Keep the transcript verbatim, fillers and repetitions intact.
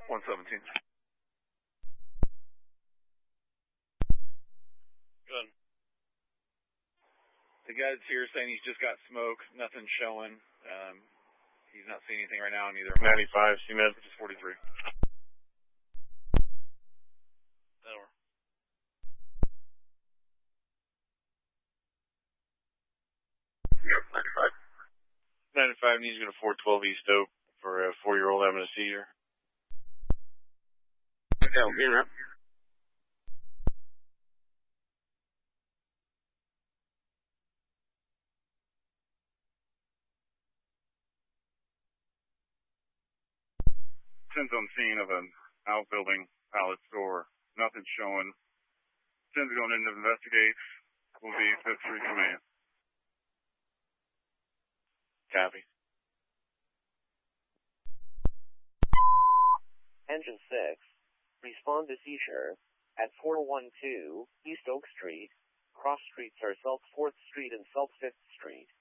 one seventeen. Good. The guy's here saying he's just got smoke, nothing showing. Um, he's not seeing anything right now in either. ninety-five, C Med. Which is forty-three. Over. Yep, ninety-five. ninety-five needs to go to four twelve East Oak for a four-year-old having a seizure. Yeah, you know. Ten's on scene of an outbuilding pallet store. Nothing's showing. Ten's going in to investigate. Will be Fifth Street Command. Copy. Engine six, respond to seizure at four one two East Oak Street. Cross streets are South fourth Street and South fifth Street.